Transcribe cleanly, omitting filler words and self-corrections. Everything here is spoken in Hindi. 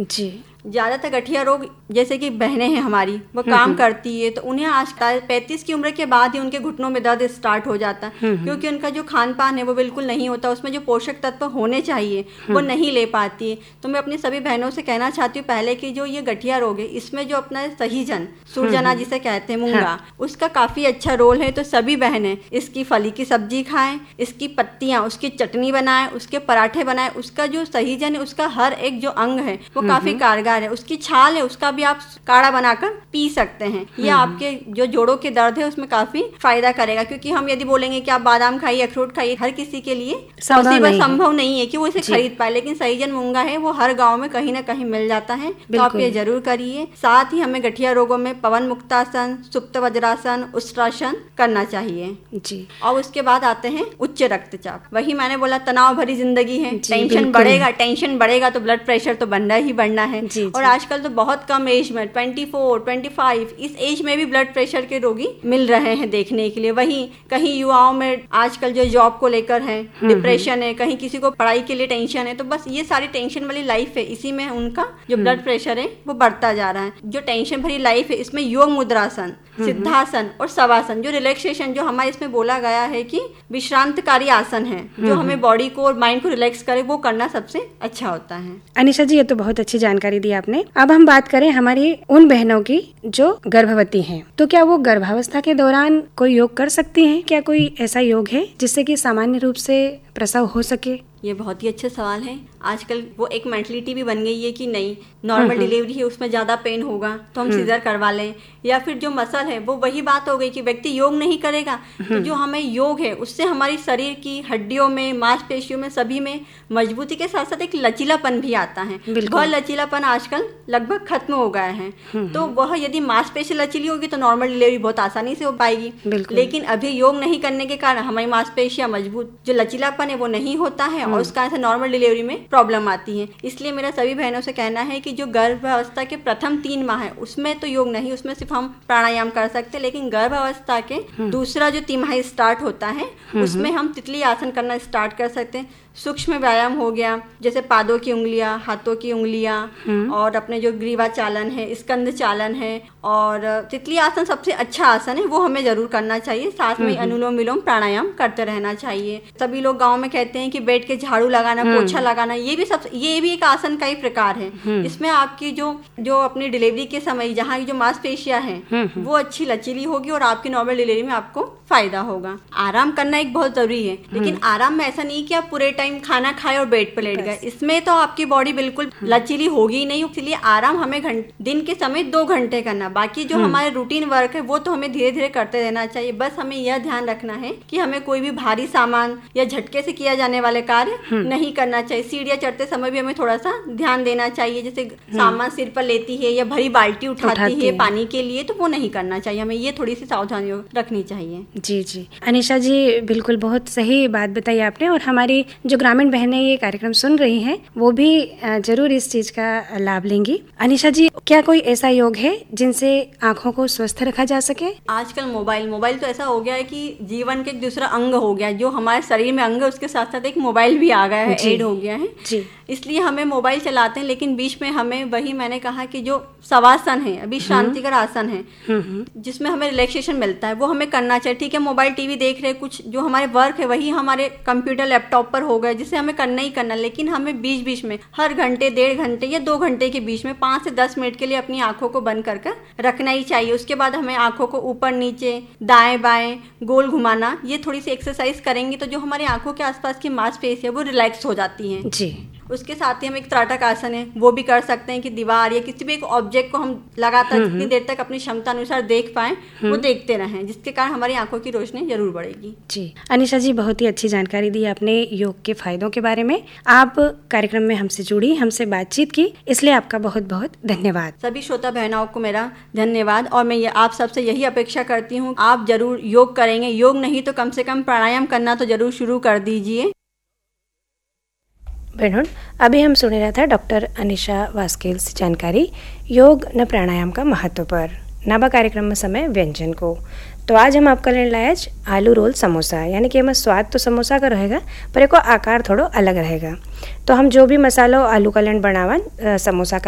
जी। ज़्यादातर गठिया रोग, जैसे कि बहनें हैं हमारी, वो काम करती है तो उन्हें आज 35 की उम्र के बाद ही उनके घुटनों में दर्द स्टार्ट हो जाता है, क्योंकि उनका जो खान पान है वो बिल्कुल नहीं होता, उसमें जो पोषक तत्व होने चाहिए वो नहीं ले पाती है। तो मैं अपनी सभी बहनों से कहना चाहती हूँ पहले कि जो ये गठिया रोग है इसमें जो अपना सहीजन, सूरजना जिसे कहते हैं, मूंगा, उसका काफ़ी अच्छा रोल है। तो सभी बहनें इसकी फली की सब्जी खाएं, इसकी पत्तियाँ, उसकी चटनी बनाएं, उसके पराठे बनाएं। उसका जो सहीजन है, उसका हर एक जो अंग है वो काफ़ी कारगर है। उसकी छाल है, उसका भी आप काढ़ा बनाकर पी सकते हैं। ये आपके जो जोड़ों के दर्द है उसमें काफी फायदा करेगा, क्योंकि हम यदि बोलेंगे कि आप बादाम खाइए, अखरोट खाइए, हर किसी के लिए संभव नहीं है कि वो इसे खरीद पाए, लेकिन सहीजन मूंगा है वो हर गांव में कहीं ना कहीं मिल जाता है। तो आप ये जरूर करिए। साथ ही हमें गठिया रोगों में पवन मुक्तासन, सुप्त वज्रासन, उष्ट्रासन करना चाहिए जी। और उसके बाद आते हैं उच्च रक्तचाप। वही मैंने बोला, तनाव भरी जिंदगी है, टेंशन बढ़ेगा तो ब्लड प्रेशर तो बढ़ना ही बढ़ना है। और आजकल तो बहुत कम एज में 24, 25 इस एज में भी ब्लड प्रेशर के रोगी मिल रहे हैं देखने के लिए। वहीं कहीं युवाओं में आजकल जो जॉब को लेकर है, डिप्रेशन है, कहीं किसी को पढ़ाई के लिए टेंशन है, तो बस ये सारी टेंशन वाली लाइफ है, इसी में उनका जो ब्लड प्रेशर है वो बढ़ता जा रहा है। जो टेंशन भरी लाइफ है इसमें योग मुद्रासन, सिद्धासन और शवासन, जो रिलैक्सेशन जो हमारे इसमें बोला गया है कि विश्रांतकारी आसन है, जो हमें बॉडी को और माइंड को रिलैक्स करे, वो करना सबसे अच्छा होता है। अनिशा जी, ये तो बहुत अच्छी जानकारी दी आपने। अब हम बात करें हमारी उन बहनों की जो गर्भवती हैं, तो क्या वो गर्भावस्था के दौरान कोई योग कर सकती हैं? क्या कोई ऐसा योग है जिससे कि सामान्य रूप से प्रसव हो सके? ये बहुत ही अच्छे सवाल है। आजकल वो एक मेंटलिटी भी बन गई है कि नहीं, नॉर्मल डिलीवरी है उसमें ज़्यादा पेन होगा तो हम सीजर करवा लें, या फिर जो मसल है वो वही बात हो गई कि व्यक्ति योग नहीं करेगा। तो जो हमें योग है उससे हमारी शरीर की हड्डियों में, मांसपेशियों में, सभी में मजबूती के साथ साथ एक लचीलापन भी आता है। वह लचीलापन आजकल लगभग खत्म हो गया है। तो वह यदि मांसपेशी लचीली होगी तो नॉर्मल डिलीवरी बहुत आसानी से हो पाएगी। लेकिन अभी योग नहीं करने के कारण हमारी मांसपेशियां मजबूत, जो लचीलापन है वो नहीं होता है और उसका नॉर्मल डिलीवरी में प्रॉब्लम आती है। इसलिए मेरा सभी बहनों से कहना है कि जो गर्भावस्था के प्रथम 3 माह है उसमें तो योग नहीं, उसमें सिर्फ हम प्राणायाम कर सकते हैं। लेकिन गर्भावस्था के दूसरा जो तिमाही स्टार्ट होता है उसमें हम तितली आसन करना स्टार्ट कर सकते हैं। सूक्ष्म व्यायाम हो गया, जैसे पादों की उंगलियां, हाथों की उंगलियां, और अपने जो ग्रीवा चालन है, स्कंद चालन है, और तितली आसन सबसे अच्छा आसन है, वो हमें जरूर करना चाहिए। साथ में अनुलोम विलोम प्राणायाम करते रहना चाहिए। सभी लोग गांव में कहते हैं कि बैठ के झाड़ू लगाना, पोछा लगाना, ये भी एक आसन का ही प्रकार है। इसमें आपकी जो अपनी डिलीवरी के समय जहाँ की जो मांसपेशियां हैं वो अच्छी लचीली होगी और आपकी नॉर्मल डिलीवरी में आपको फायदा होगा। आराम करना एक बहुत जरूरी है, लेकिन आराम में ऐसा नहीं कि आप पूरे टाइम खाना खाए और बेड पर लेट गए, इसमें तो आपकी बॉडी बिल्कुल लचीली होगी ही नहीं। इसलिए आराम हमें दिन के समय 2 घंटे करना, बाकी जो हमारे रूटीन वर्क है वो तो हमें धीरे धीरे करते रहना चाहिए। बस हमें यह ध्यान रखना है कि हमें कोई भी भारी सामान या झटके से किया जाने वाले कार्य नहीं करना चाहिए। सीढ़ियाँ चढ़ते समय भी हमें थोड़ा सा ध्यान देना चाहिए, जैसे सामान सिर पर लेती है या भरी बाल्टी उठाती है पानी के लिए, तो वो नहीं करना चाहिए। हमें ये थोड़ी सी सावधानी रखनी चाहिए। जी जी, अनिशा जी बिल्कुल बहुत सही बात बताई आपने। और हमारी जो ग्रामीण बहनें ये कार्यक्रम सुन रही हैं वो भी जरूर इस चीज का लाभ लेंगी। अनिशा जी, क्या कोई ऐसा योग है जिनसे आंखों को स्वस्थ रखा जा सके? आजकल मोबाइल तो ऐसा हो गया है कि जीवन के एक दूसरा अंग हो गया, जो हमारे शरीर में अंग है उसके साथ साथ एक मोबाइल भी आ गया है, ऐड हो गया है जी। इसलिए हमें मोबाइल चलाते हैं, लेकिन बीच में हमें वही मैंने कहा कि जो शवासन है, अभी शांतिकर आसन है जिसमें हमें रिलैक्सेशन मिलता है, वो हमें करना चाहिए। ठीक है, मोबाइल टीवी देख रहे, कुछ जो हमारे वर्क है वही हमारे कंप्यूटर लैपटॉप पर हो गए, जिसे हमें करना ही करना, लेकिन हमें बीच बीच में हर घंटे, 1.5 घंटे या 2 घंटे के बीच में 5 से 10 मिनट के लिए अपनी आंखों को बंद कर रखना ही चाहिए। उसके बाद हमें आंखों को ऊपर नीचे, दाएं बाएं गोल घुमाना, ये थोड़ी सी एक्सरसाइज करेंगे तो जो हमारी आंखों के आसपास की मांसपेशी है वो रिलैक्स हो जाती है जी। उसके साथ ही हम एक त्राटक आसन है वो भी कर सकते हैं कि दीवार या किसी भी एक ऑब्जेक्ट को हम लगातार जितनी देर तक अपनी क्षमता अनुसार देख पाएं वो देखते रहें, जिसके कारण हमारी आंखों की रोशनी जरूर बढ़ेगी। जी अनिशा जी, बहुत ही अच्छी जानकारी दी आपने योग के फायदों के बारे में। आप कार्यक्रम में हमसे जुड़ी, हमसे बातचीत की, इसलिए आपका बहुत बहुत धन्यवाद। सभी श्रोता बहनों को मेरा धन्यवाद, और मैं आप सबसे यही अपेक्षा करती हूँ आप जरूर योग करेंगे, योग नहीं तो कम से कम प्राणायाम करना तो जरूर शुरू कर दीजिए। बहनों, अभी हम सुन रहा था डॉक्टर अनिशा वास्केल से जानकारी योग न प्राणायाम का महत्व पर। नाबा कार्यक्रम में समय व्यंजन को, तो आज हम आपका लेने लाए आलू रोल समोसा, यानी कि हमें स्वाद तो समोसा का रहेगा पर एक आकार थोड़ा अलग रहेगा। तो हम जो भी मसालो आलू का लेन बनावन समोसा का